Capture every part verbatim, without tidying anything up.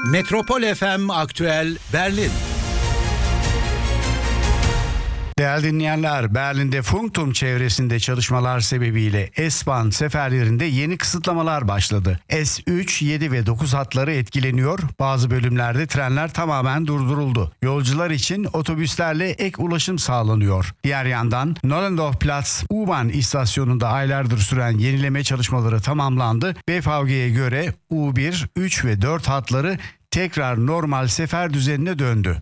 Metropol F M Aktüel Berlin. Değerli dinleyenler, Berlin'de Funktum çevresinde çalışmalar sebebiyle S-Bahn seferlerinde yeni kısıtlamalar başladı. S üç, yedi ve dokuz hatları etkileniyor. Bazı bölümlerde trenler tamamen durduruldu. Yolcular için otobüslerle ek ulaşım sağlanıyor. Diğer yandan Nollendorfplatz U-Bahn istasyonunda aylardır süren yenileme çalışmaları tamamlandı. B V G'ye göre U bir, üç ve dört hatları tekrar normal sefer düzenine döndü.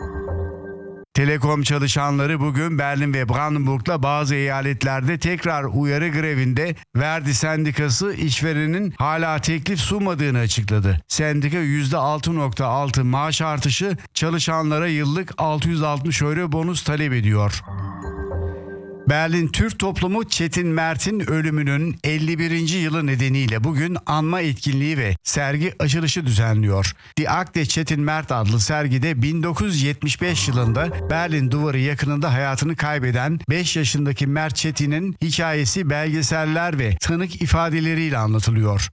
Telekom çalışanları bugün Berlin ve Brandenburg'la bazı eyaletlerde tekrar uyarı grevinde. Verdi Sendikası işverenin hala teklif sunmadığını açıkladı. Sendika yüzde altı nokta altı maaş artışı, çalışanlara yıllık altı yüz altmış euro bonus talep ediyor. Berlin Türk toplumu Çetin Mert'in ölümünün elli birinci yılı nedeniyle bugün anma etkinliği ve sergi açılışı düzenliyor. Die Akte Çetin Mert adlı sergide bin dokuz yüz yetmiş beş yılında Berlin Duvarı yakınında hayatını kaybeden beş yaşındaki Mert Çetin'in hikayesi belgeseller ve tanık ifadeleriyle anlatılıyor.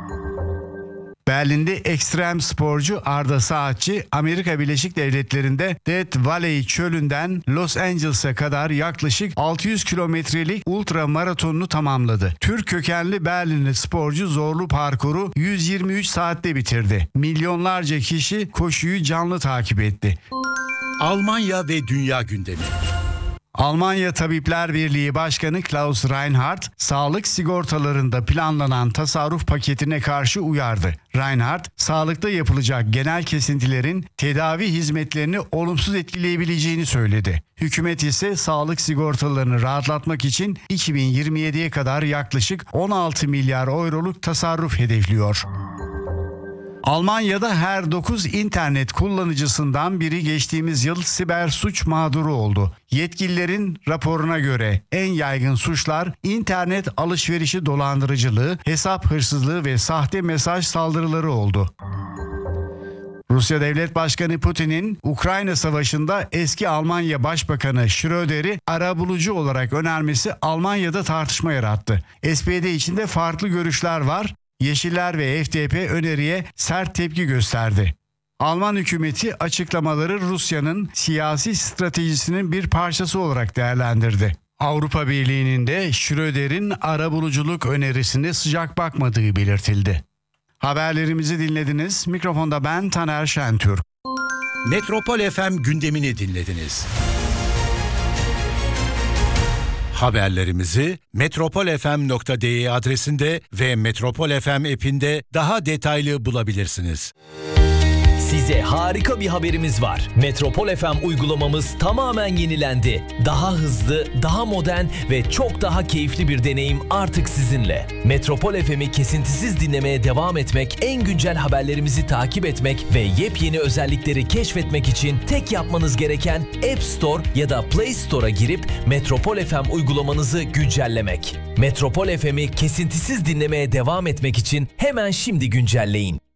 Berlin'de ekstrem sporcu Arda Saatçi, Amerika Birleşik Devletleri'nde Death Valley çölünden Los Angeles'a kadar yaklaşık altı yüz kilometrelik ultra maratonunu tamamladı. Türk kökenli Berlinli sporcu zorlu parkuru yüz yirmi üç saatte bitirdi. Milyonlarca kişi koşuyu canlı takip etti. Almanya ve dünya gündemi. Almanya Tabipler Birliği Başkanı Klaus Reinhardt, sağlık sigortalarında planlanan tasarruf paketine karşı uyardı. Reinhardt, sağlıkta yapılacak genel kesintilerin tedavi hizmetlerini olumsuz etkileyebileceğini söyledi. Hükümet ise sağlık sigortalarını rahatlatmak için iki bin yirmi yediye kadar yaklaşık on altı milyar euroluk tasarruf hedefliyor. Almanya'da her dokuz internet kullanıcısından biri geçtiğimiz yıl siber suç mağduru oldu. Yetkililerin raporuna göre en yaygın suçlar internet alışverişi dolandırıcılığı, hesap hırsızlığı ve sahte mesaj saldırıları oldu. Rusya Devlet Başkanı Putin'in Ukrayna Savaşı'nda eski Almanya Başbakanı Schröder'i arabulucu olarak önermesi Almanya'da tartışma yarattı. S P D içinde farklı görüşler var. Yeşiller ve F D P öneriye sert tepki gösterdi. Alman hükümeti açıklamaları Rusya'nın siyasi stratejisinin bir parçası olarak değerlendirdi. Avrupa Birliği'nin de Schröder'in arabuluculuk önerisine sıcak bakmadığı belirtildi. Haberlerimizi dinlediniz. Mikrofonda ben Taner Şentürk. Metropol F M gündemini dinlediniz. Haberlerimizi metropol f m nokta d e adresinde ve Metropol F M app'inde daha detaylı bulabilirsiniz. Size harika bir haberimiz var. Metropol F M uygulamamız tamamen yenilendi. Daha hızlı, daha modern ve çok daha keyifli bir deneyim artık sizinle. Metropol F M'i kesintisiz dinlemeye devam etmek, en güncel haberlerimizi takip etmek ve yepyeni özellikleri keşfetmek için tek yapmanız gereken App Store ya da Play Store'a girip Metropol F M uygulamanızı güncellemek. Metropol F M'i kesintisiz dinlemeye devam etmek için hemen şimdi güncelleyin.